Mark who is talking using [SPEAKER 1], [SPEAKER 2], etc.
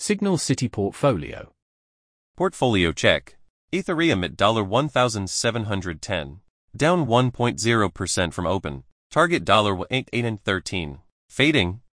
[SPEAKER 1] Signal City Portfolio.
[SPEAKER 2] Portfolio check. Ethereum at $1,710. Down 1.0% from open. Target $1.8813. Fading.